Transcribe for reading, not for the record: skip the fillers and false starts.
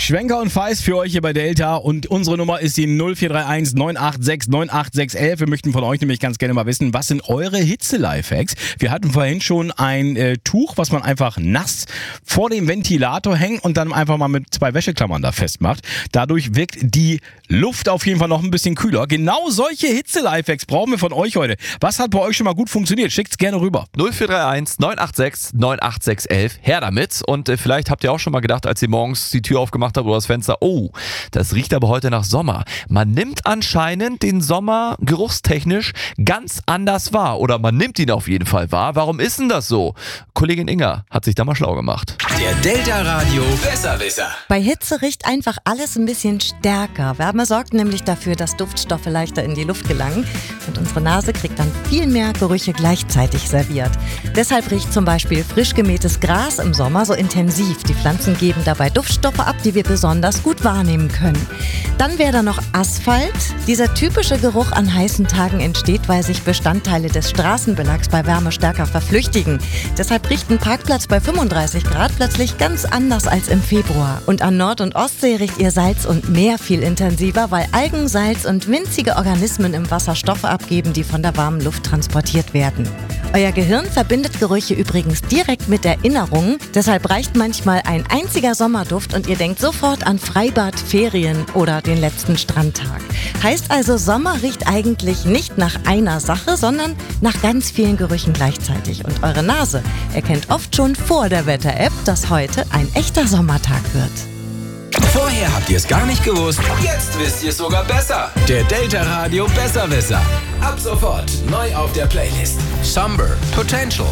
Schwenker und Feist für euch hier bei Delta und unsere Nummer ist die 0431 986 98611. Wir möchten von euch nämlich ganz gerne mal wissen, was sind eure Hitze-Lifehacks? Wir hatten vorhin schon ein Tuch, was man einfach nass vor dem Ventilator hängt und dann einfach mal mit 2 Wäscheklammern da festmacht. Dadurch wirkt die Luft auf jeden Fall noch ein bisschen kühler. Genau solche Hitze-Lifehacks brauchen wir von euch heute. Was hat bei euch schon mal gut funktioniert? Schickt's gerne rüber. 0431 986 98611. Her damit. Und vielleicht habt ihr auch schon mal gedacht, als ihr morgens die Tür aufgemacht habt oder das Fenster, oh, das riecht aber heute nach Sommer. Man nimmt anscheinend den Sommer geruchstechnisch ganz anders wahr. Oder man nimmt ihn auf jeden Fall wahr. Warum ist denn das so? Kollegin Inga hat sich da mal schlau gemacht. Der Delta Radio Besserwisser. Bei Hitze riecht einfach alles ein bisschen stärker. Wärme sorgt nämlich dafür, dass Duftstoffe leichter in die Luft gelangen und unsere Nase kriegt dann viel mehr Gerüche gleichzeitig serviert. Deshalb riecht zum Beispiel frisch gemähtes Gras im Sommer so intensiv. Die Pflanzen geben dabei Duftstoffe ab, die wir besonders gut wahrnehmen können. Dann wäre da noch Asphalt. Dieser typische Geruch an heißen Tagen entsteht, weil sich Bestandteile des Straßenbelaggs bei Wärme stärker verflüchtigen. Deshalb riecht ein Parkplatz bei 35 Grad plötzlich ganz anders als im Februar. Und an Nord- und Ostsee riecht ihr Salz und Meer viel intensiver, weil Algen, Salz und winzige Organismen im Wasser Stoffe abgeben, die von der warmen Luft transportiert werden. Euer Gehirn verbindet Gerüche übrigens direkt mit Erinnerungen. Deshalb reicht manchmal ein einziger Sommerduft und ihr denkt sofort an Freibad, Ferien oder den letzten Strandtag. Heißt also, Sommer riecht eigentlich nicht nach einer Sache, sondern nach ganz vielen Gerüchen gleichzeitig. Und eure Nase erkennt oft schon vor der Wetter-App, dass heute ein echter Sommertag wird. Vorher habt ihr es gar nicht gewusst, jetzt wisst ihr es sogar besser. Der Delta Radio Besserwisser. Ab sofort neu auf der Playlist. Somber, Potential